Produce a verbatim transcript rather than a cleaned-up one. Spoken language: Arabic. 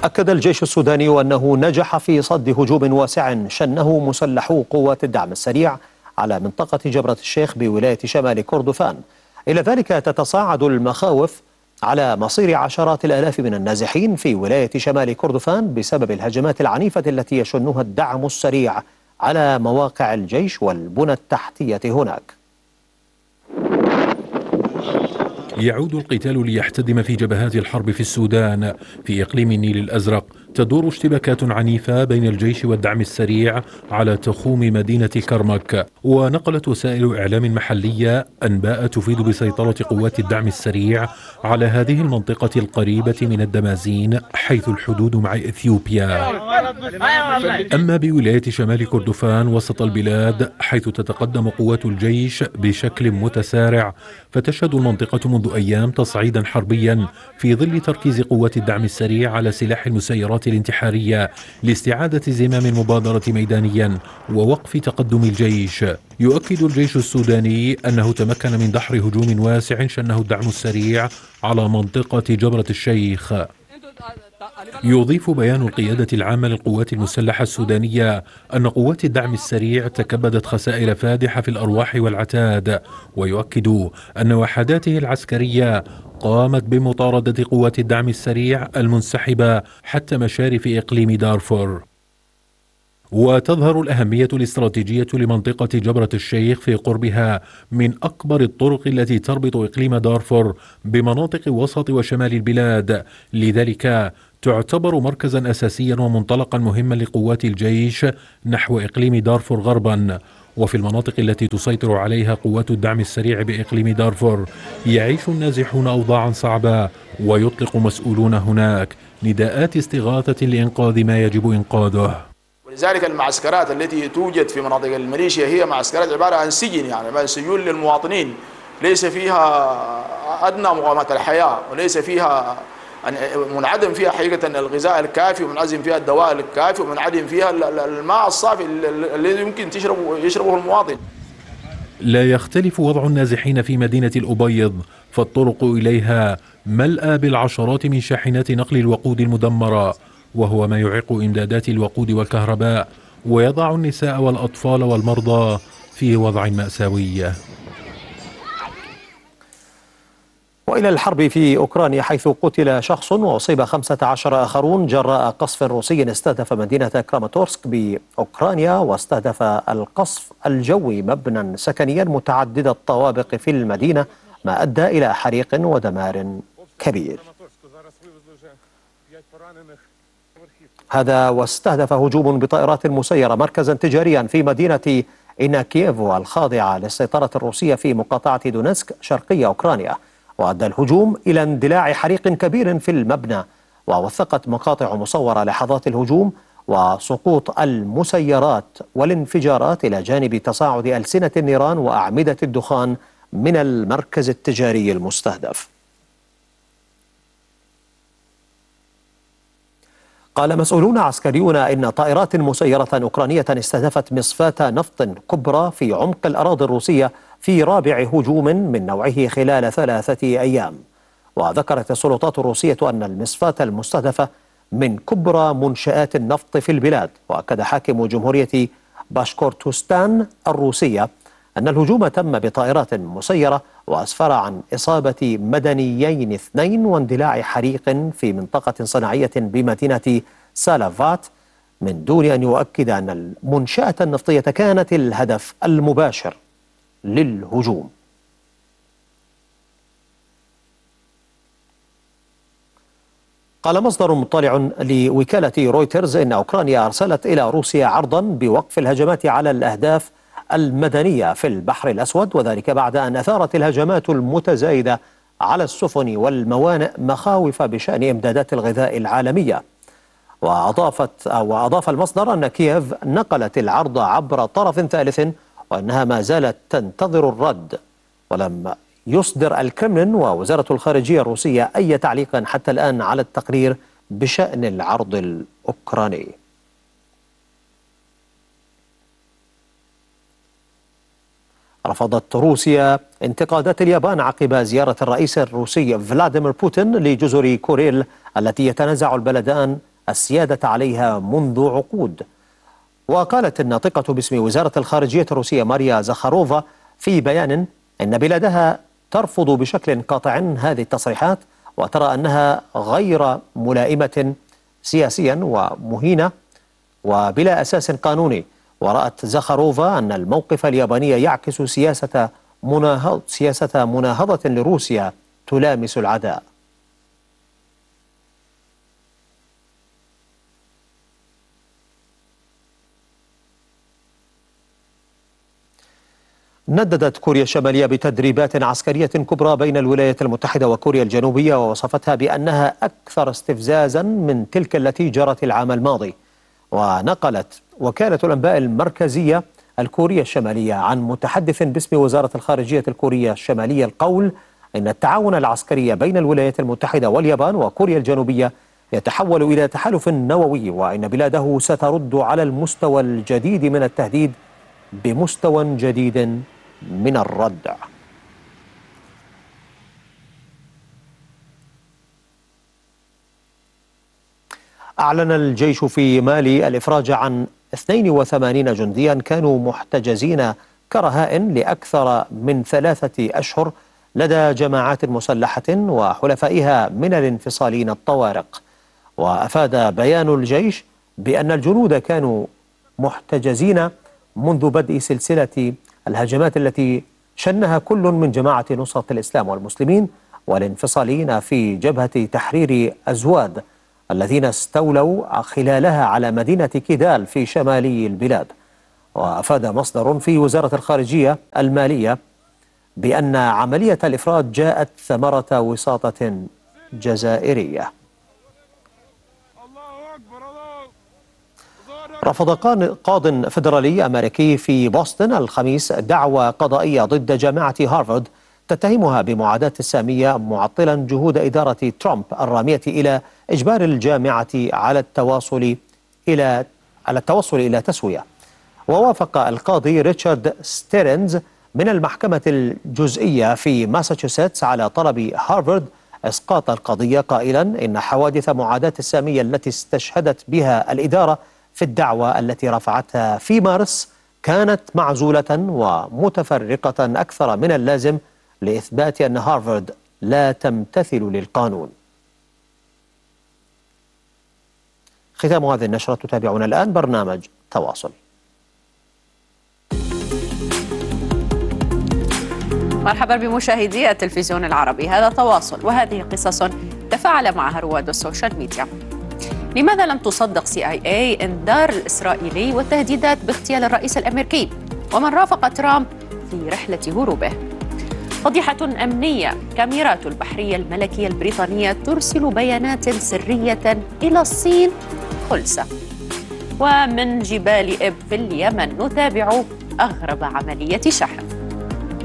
أكد الجيش السوداني أنه نجح في صد هجوم واسع شنه مسلحو قوات الدعم السريع على منطقة جبرة الشيخ بولاية شمال كردفان. إلى ذلك تتصاعد المخاوف على مصير عشرات الآلاف من النازحين في ولاية شمال كردفان بسبب الهجمات العنيفة التي يشنها الدعم السريع على مواقع الجيش والبنى التحتية هناك. يعود القتال ليحتدم في جبهات الحرب في السودان. في إقليم النيل الأزرق تدور اشتباكات عنيفة بين الجيش والدعم السريع على تخوم مدينة كرمك. ونقلت وسائل إعلام محلية أنباء تفيد بسيطرة قوات الدعم السريع على هذه المنطقة القريبة من الدمازين حيث الحدود مع إثيوبيا. أما بولاية شمال كردفان وسط البلاد حيث تتقدم قوات الجيش بشكل متسارع، فتشهد المنطقة منذ أيام تصعيدا حربيا في ظل تركيز قوات الدعم السريع على سلاح المسيرات الانتحارية لاستعادة زمام المبادرة ميدانيا ووقف تقدم الجيش. يؤكد الجيش السوداني أنه تمكن من دحر هجوم واسع شنه الدعم السريع على منطقة جبرة الشيخ. يضيف بيان القيادة العامة للقوات المسلحة السودانية أن قوات الدعم السريع تكبدت خسائر فادحة في الأرواح والعتاد، ويؤكد أن وحداته العسكرية قامت بمطاردة قوات الدعم السريع المنسحبة حتى مشارف إقليم دارفور. وتظهر الأهمية الاستراتيجية لمنطقة جبرة الشيخ في قربها من أكبر الطرق التي تربط إقليم دارفور بمناطق وسط وشمال البلاد، لذلك تعتبر مركزا أساسيا ومنطلقا مهما لقوات الجيش نحو إقليم دارفور غربا. وفي المناطق التي تسيطر عليها قوات الدعم السريع بإقليم دارفور يعيش النازحون أوضاعا صعبة، ويطلق مسؤولون هناك نداءات استغاثة لإنقاذ ما يجب إنقاذه. ولذلك المعسكرات التي توجد في مناطق الميليشيا هي معسكرات عبارة عن سجن، يعني سجون للمواطنين ليس فيها أدنى مقومات الحياة، وليس فيها منعدم فيها حقيقة الغذاء الكافي، ومنعدم فيها الدواء الكافي، ومنعدم فيها الماء الصافي الذي يمكن تشربه يشربه المواطن. لا يختلف وضع النازحين في مدينة الأبيض، فالطرق إليها ملأى بالعشرات من شاحنات نقل الوقود المدمرة، وهو ما يعيق إمدادات الوقود والكهرباء ويضع النساء والأطفال والمرضى في وضع مأساوي. وإلى الحرب في أوكرانيا حيث قتل شخص وأصيب خمسة عشر آخرون جراء قصف روسي استهدف مدينة كراماتورسك بأوكرانيا، واستهدف القصف الجوي مبنى سكنيا متعدد الطوابق في المدينة، ما أدى إلى حريق ودمار كبير. هذا واستهدف هجوم بطائرات مسيرة مركزا تجاريا في مدينة إناكييفو الخاضعة للسيطرة الروسية في مقاطعة دونيتسك شرقية أوكرانيا، وأدى الهجوم إلى اندلاع حريق كبير في المبنى. ووثقت مقاطع مصورة لحظات الهجوم وسقوط المسيرات والانفجارات إلى جانب تصاعد ألسنة النيران وأعمدة الدخان من المركز التجاري المستهدف. قال مسؤولون عسكريون إن طائرات مسيرة أوكرانية استهدفت مصفاة نفط كبرى في عمق الأراضي الروسية في رابع هجوم من نوعه خلال ثلاثة أيام. وذكرت السلطات الروسية أن المصفاة المستهدفة من كبرى منشآت النفط في البلاد. وأكد حاكم جمهورية باشكورتوستان الروسية أن الهجوم تم بطائرات مسيرة وأسفر عن إصابة مدنيين اثنين واندلاع حريق في منطقة صناعية بمدينة سالافات، من دون أن يؤكد أن المنشأة النفطية كانت الهدف المباشر للهجوم. قال مصدر مطلع لوكالة رويترز إن أوكرانيا أرسلت إلى روسيا عرضا بوقف الهجمات على الأهداف المدنية في البحر الأسود، وذلك بعد أن أثارت الهجمات المتزايدة على السفن والموانئ مخاوف بشأن إمدادات الغذاء العالمية. وأضافت أو أضاف المصدر أن كييف نقلت العرض عبر طرف ثالث وأنها ما زالت تنتظر الرد، ولم يصدر الكرملين ووزارة الخارجية الروسية أي تعليق حتى الآن على التقرير بشأن العرض الأوكراني. رفضت روسيا انتقادات اليابان عقب زيارة الرئيس الروسي فلاديمير بوتين لجزر كوريل التي يتنازع البلدان السيادة عليها منذ عقود. وقالت الناطقة باسم وزارة الخارجية الروسية ماريا زخاروفا في بيان إن بلادها ترفض بشكل قاطع هذه التصريحات، وترى أنها غير ملائمة سياسيا ومهينة وبلا أساس قانوني. ورأت زخاروفا أن الموقف الياباني يعكس سياسة مناهضة, سياسة مناهضة لروسيا تلامس العداء. نددت كوريا الشمالية بتدريبات عسكرية كبرى بين الولايات المتحدة وكوريا الجنوبية، ووصفتها بأنها أكثر استفزازا من تلك التي جرت العام الماضي. ونقلت وكالة الأنباء المركزية الكورية الشمالية عن متحدث باسم وزارة الخارجية الكورية الشمالية القول إن التعاون العسكري بين الولايات المتحدة واليابان وكوريا الجنوبية يتحول إلى تحالف نووي، وإن بلاده سترد على المستوى الجديد من التهديد بمستوى جديد من الردع. أعلن الجيش في مالي الإفراج عن اثنين وثمانين جنديا كانوا محتجزين كرهائن لأكثر من ثلاثة أشهر لدى جماعات مسلحة وحلفائها من الانفصاليين الطوارق. وأفاد بيان الجيش بأن الجنود كانوا محتجزين منذ بدء سلسلة الهجمات التي شنها كل من جماعة نصرة الإسلام والمسلمين والانفصاليين في جبهة تحرير أزواد الذين استولوا خلالها على مدينة كيدال في شمالي البلاد. وأفاد مصدر في وزارة الخارجية المالية بأن عملية الإفراج جاءت ثمرة وساطة جزائرية. رفض قاض فيدرالي أمريكي في بوسطن الخميس دعوى قضائية ضد جامعة هارفارد تتهمها بمعاداة السامية، معطلا جهود إدارة ترامب الرامية إلى إجبار الجامعة على التواصل إلى على التوصل إلى تسوية. ووافق القاضي ريتشارد ستيرنز من المحكمة الجزئية في ماساتشوستس على طلب هارفارد إسقاط القضية، قائلا إن حوادث معاداة السامية التي استشهدت بها الإدارة في الدعوى التي رفعتها في مارس كانت معزولة ومتفرقة أكثر من اللازم لإثبات أن هارفارد لا تمتثل للقانون. ختام هذه النشرة. تتابعون الآن برنامج تواصل. مرحبا بمشاهدي التلفزيون العربي، هذا تواصل وهذه قصص تفاعل معها رواد السوشيال ميديا. لماذا لم تصدق سي آي إيه إنذار الإسرائيلي والتهديدات باغتيال الرئيس الأمريكي؟ ومن رافق ترامب في رحلة هروبه؟ فضيحة أمنية، كاميرات البحرية الملكية البريطانية ترسل بيانات سرية إلى الصين خلسة. ومن جبال إب في اليمن نتابع أغرب عملية شحن.